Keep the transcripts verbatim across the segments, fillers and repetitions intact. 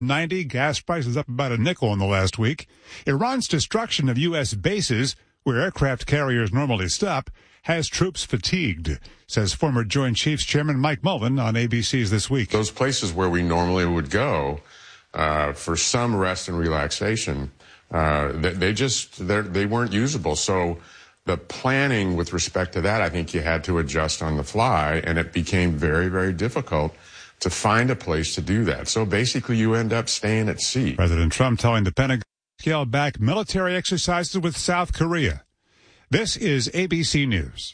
ninety. Gas prices up about a nickel in the last week. Iran's destruction of U S bases, where aircraft carriers normally stop, has troops fatigued, says former Joint Chiefs Chairman Mike Mullen on A B C's This Week. Those places where we normally would go uh, for some rest and relaxation, uh, they, they just they weren't usable. So the planning with respect to that, I think you had to adjust on the fly, and it became very, very difficult to find a place to do that. So basically you end up staying at sea. President Trump telling the Pentagon to scale back military exercises with South Korea. This is A B C News.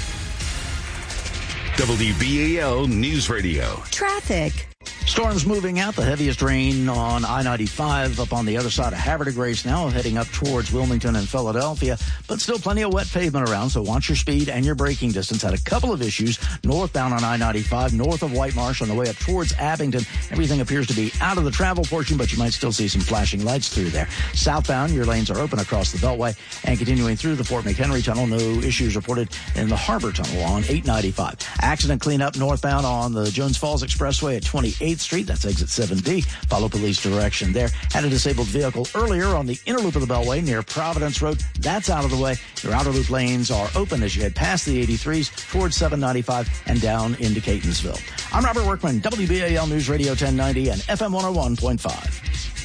W B A L News Radio. Traffic. Storms moving out. The heaviest rain on I ninety-five up on the other side of Havre de Grace now, heading up towards Wilmington and Philadelphia, but still plenty of wet pavement around, so watch your speed and your braking distance. Had a couple of issues northbound on I ninety-five, north of White Marsh on the way up towards Abington. Everything appears to be out of the travel portion, but you might still see some flashing lights through there. Southbound, your lanes are open across the Beltway, and continuing through the Fort McHenry Tunnel, no issues reported in the Harbor Tunnel on eight ninety-five. Accident cleanup northbound on the Jones Falls Expressway at twenty-eighth Street. That's exit seven B. Follow police direction there. Had a disabled vehicle earlier on the inner loop of the Beltway near Providence Road. That's out of the way. Your outer loop lanes are open as you head past the eighty-threes towards seven ninety-five and down into Catonsville. I'm Robert Workman, W B A L News Radio ten ninety and F M one oh one point five.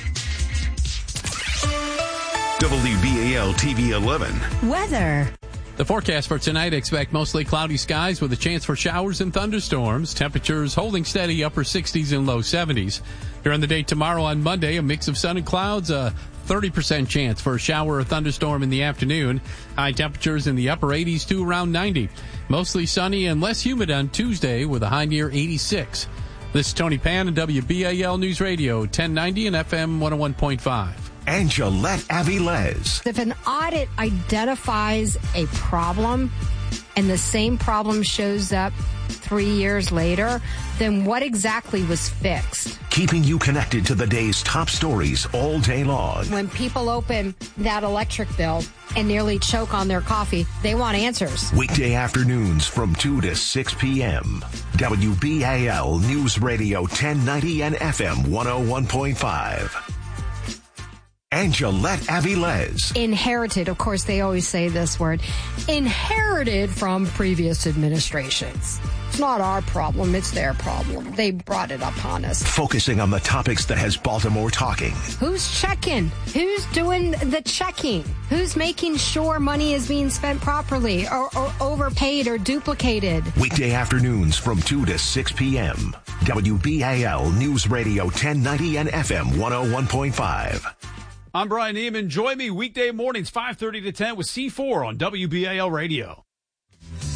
W B A L T V eleven. Weather. The forecast for tonight, expect mostly cloudy skies with a chance for showers and thunderstorms. Temperatures holding steady, upper sixties and low seventies. During the day tomorrow on Monday, a mix of sun and clouds, a thirty percent chance for a shower or thunderstorm in the afternoon. High temperatures in the upper eighties to around ninety. Mostly sunny and less humid on Tuesday with a high near eighty-six. This is Tony Pan and W B A L News Radio ten ninety and F M one oh one point five. Angelette Avilés. If an audit identifies a problem and the same problem shows up three years later, then what exactly was fixed? Keeping you connected to the day's top stories all day long. When people open that electric bill and nearly choke on their coffee, they want answers. Weekday afternoons from two to six p.m. W B A L News Radio ten ninety and F M one oh one point five. Angelette Avilés. Inherited, of course, they always say this word, inherited from previous administrations. It's not our problem, it's their problem. They brought it upon us. Focusing on the topics that has Baltimore talking. Who's checking? Who's doing the checking? Who's making sure money is being spent properly or, or overpaid or duplicated? Weekday afternoons from two to six p.m. W B A L News Radio ten ninety and F M one oh one point five. I'm Brian Neiman. Join me weekday mornings five thirty to ten with C four on W B A L Radio.